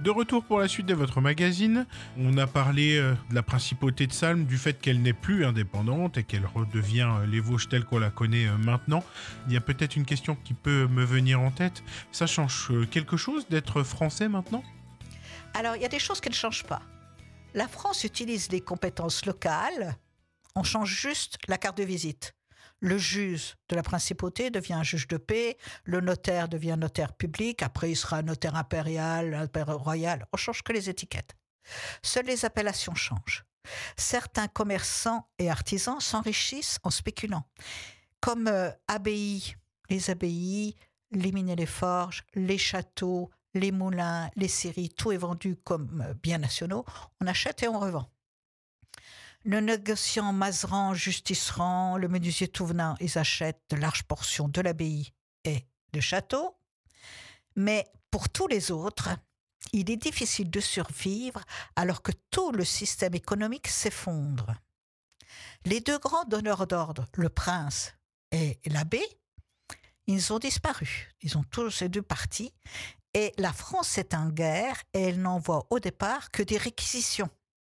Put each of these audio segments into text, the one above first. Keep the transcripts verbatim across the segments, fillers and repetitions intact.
De retour pour la suite de votre magazine, on a parlé euh, de la principauté de Salm, du fait qu'elle n'est plus indépendante et qu'elle redevient euh, les Vosges telle qu'on la connaît euh, maintenant. Il y a peut-être une question qui peut me venir en tête. Ça change euh, quelque chose d'être français maintenant ? Alors, il y a des choses qui ne changent pas. La France utilise les compétences locales, on change juste la carte de visite. Le juge de la principauté devient un juge de paix, le notaire devient notaire public, après il sera notaire impérial, impérial royal, on change que les étiquettes. Seules les appellations changent. Certains commerçants et artisans s'enrichissent en spéculant, comme euh, abbayes, les abbayes, les mines et les forges, les châteaux, les moulins, les scieries, tout est vendu comme euh, biens nationaux, on achète et on revend. Le négociant Mazeran, Justiceran, le menuisier Touvenin, ils achètent de larges portions de l'abbaye et de château. Mais pour tous les autres, il est difficile de survivre alors que tout le système économique s'effondre. Les deux grands donneurs d'ordre, le prince et l'abbé, ils ont disparu. Ils ont tous ces deux partis. Et la France est en guerre et elle n'envoie au départ que des réquisitions.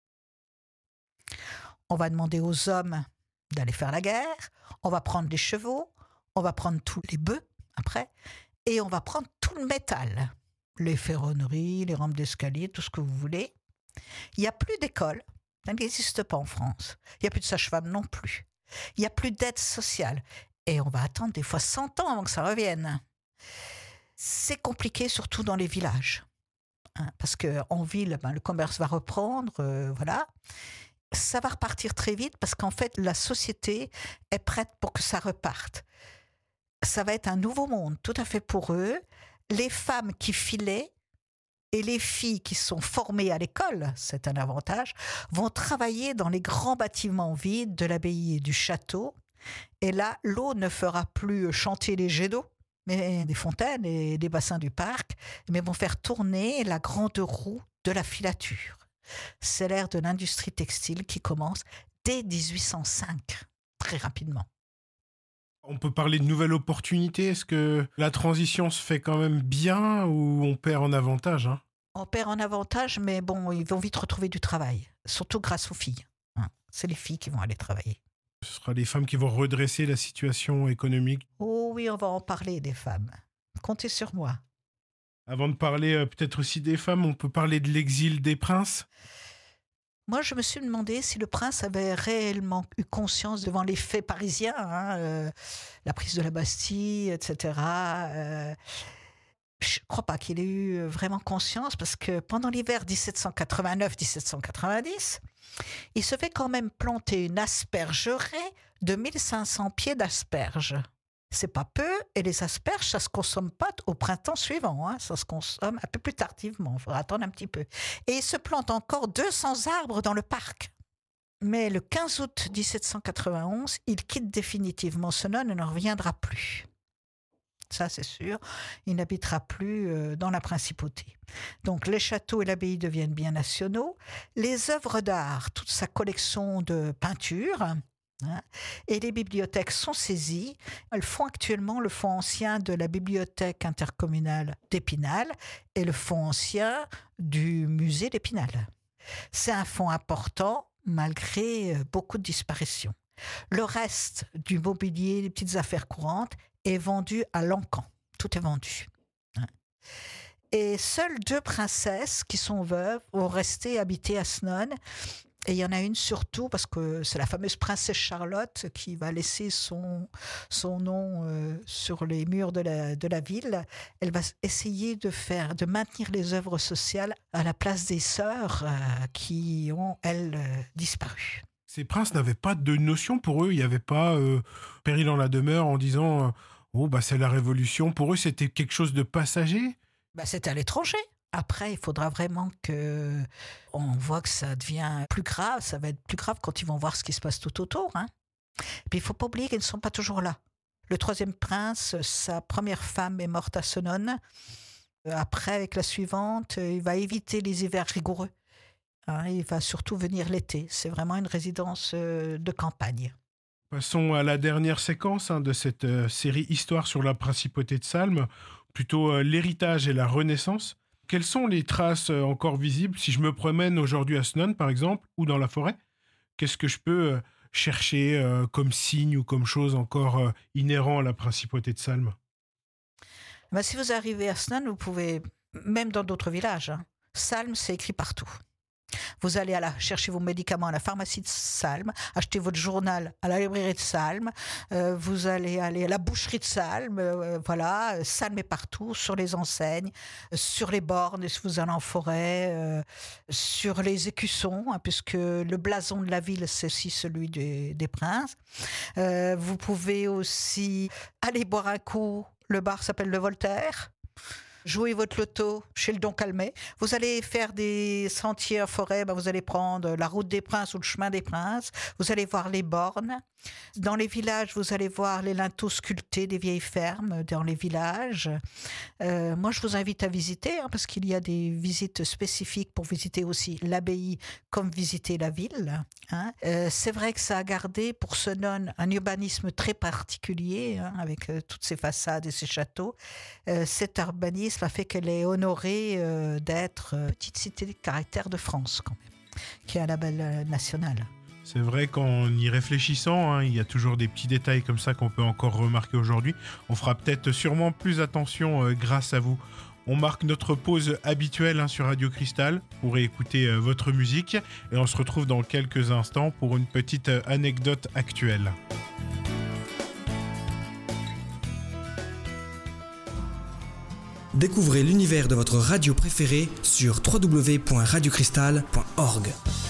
On va demander aux hommes d'aller faire la guerre, on va prendre les chevaux, on va prendre tous les bœufs après, et on va prendre tout le métal, les ferronneries, les rampes d'escalier, tout ce que vous voulez. Il n'y a plus d'école, ça n'existe pas en France. Il n'y a plus de sage-femme non plus. Il n'y a plus d'aide sociale. Et on va attendre des fois cent ans avant que ça revienne. C'est compliqué, surtout dans les villages. Hein, parce qu'en ville, ben, le commerce va reprendre, euh, voilà. Ça va repartir très vite parce qu'en fait, la société est prête pour que ça reparte. Ça va être un nouveau monde, tout à fait pour eux. Les femmes qui filaient et les filles qui sont formées à l'école, c'est un avantage, vont travailler dans les grands bâtiments vides de l'abbaye et du château. Et là, l'eau ne fera plus chanter les jets d'eau, mais des fontaines et des bassins du parc, mais vont faire tourner la grande roue de la filature. C'est l'ère de l'industrie textile qui commence dès dix-huit cent cinq, très rapidement. On peut parler de nouvelles opportunités. Est-ce que la transition se fait quand même bien ou on perd en avantage, hein ? On perd en avantage, mais bon, ils vont vite retrouver du travail, surtout grâce aux filles. Hein. C'est les filles qui vont aller travailler. Ce sera les femmes qui vont redresser la situation économique. Oh oui, on va en parler des femmes. Comptez sur moi. Avant de parler euh, peut-être aussi des femmes, on peut parler de l'exil des princes. Moi, je me suis demandé si le prince avait réellement eu conscience devant les faits parisiens, hein, euh, la prise de la Bastille, et cetera. Euh, je ne crois pas qu'il ait eu vraiment conscience parce que pendant l'hiver dix-sept cent quatre-vingt-neuf dix-sept cent quatre-vingt-dix, il se fait quand même planter une aspergerie de mille cinq cents pieds d'asperges. C'est pas peu, et les asperges, ça se consomme pas au printemps suivant, hein, ça se consomme un peu plus tardivement, il faudra attendre un petit peu. Et il se plante encore deux cents arbres dans le parc. Mais le quinze août dix-sept cent quatre-vingt-onze, il quitte définitivement Senones et ne reviendra plus. Ça, c'est sûr, il n'habitera plus euh, dans la principauté. Donc, les châteaux et l'abbaye deviennent biens nationaux. Les œuvres d'art, toute sa collection de peintures, hein, et les bibliothèques sont saisies. Elles font actuellement le fonds ancien de la bibliothèque intercommunale d'Épinal et le fonds ancien du musée d'Épinal. C'est un fonds important malgré beaucoup de disparitions. Le reste du mobilier, les petites affaires courantes, est vendu à l'encan. Tout est vendu. Et seules deux princesses qui sont veuves vont rester habiter à Senones. Et il y en a une surtout parce que c'est la fameuse princesse Charlotte qui va laisser son, son nom euh, sur les murs de la, de la ville. Elle va essayer de faire, de maintenir les œuvres sociales à la place des sœurs euh, qui ont, elles, euh, disparu. Ces princes n'avaient pas de notion pour eux. Il n'y avait pas euh, péril dans la demeure en disant euh, « Oh, bah c'est la révolution ». Pour eux, c'était quelque chose de passager. Bah, c'était à l'étranger. Après, il faudra vraiment que on voit que ça devient plus grave. Ça va être plus grave quand ils vont voir ce qui se passe tout autour. Hein. Et puis, il ne faut pas oublier qu'ils ne sont pas toujours là. Le troisième prince, sa première femme est morte à Senones. Après, avec la suivante, il va éviter les hivers rigoureux. Hein, il va surtout venir l'été. C'est vraiment une résidence de campagne. Passons à la dernière séquence hein, de cette euh, série Histoire sur la principauté de Salm, plutôt euh, l'héritage et la Renaissance. Quelles sont les traces euh, encore visibles si je me promène aujourd'hui à Snones, par exemple, ou dans la forêt? Qu'est-ce que je peux euh, chercher euh, comme signe ou comme chose encore euh, inhérent à la principauté de Salm? Ben, si vous arrivez à Snones, vous pouvez, même dans d'autres villages, hein, Salm, c'est écrit partout. Vous allez à la, chercher vos médicaments à la pharmacie de Salm, acheter votre journal à la librairie de Salm, euh, vous allez aller à la boucherie de Salm, euh, voilà, Salm est partout, sur les enseignes, euh, sur les bornes, si vous allez en forêt, euh, sur les écussons, hein, puisque le blason de la ville, c'est aussi celui des, des princes. Euh, vous pouvez aussi aller boire un coup, le bar s'appelle le Voltaire. Jouez votre loto chez le Don Calmet. Vous allez faire des sentiers en forêt, ben vous allez prendre la route des Princes ou le chemin des Princes. Vous allez voir les bornes. Dans les villages, vous allez voir les linteaux sculptés des vieilles fermes dans les villages. Euh, moi, je vous invite à visiter, hein, parce qu'il y a des visites spécifiques pour visiter aussi l'abbaye comme visiter la ville. Hein. Euh, c'est vrai que ça a gardé pour Senones un urbanisme très particulier, hein, avec euh, toutes ses façades et ses châteaux. Euh, cet urbanisme a fait qu'elle est honorée euh, d'être euh, petite cité de caractère de France, quand même, qui est un label euh, national. C'est vrai qu'en y réfléchissant, hein, il y a toujours des petits détails comme ça qu'on peut encore remarquer aujourd'hui. On fera peut-être sûrement plus attention euh, grâce à vous. On marque notre pause habituelle hein, sur Radio Cristal pour écouter euh, votre musique et on se retrouve dans quelques instants pour une petite euh, anecdote actuelle. Découvrez l'univers de votre radio préférée sur w w w point radio cristal point org.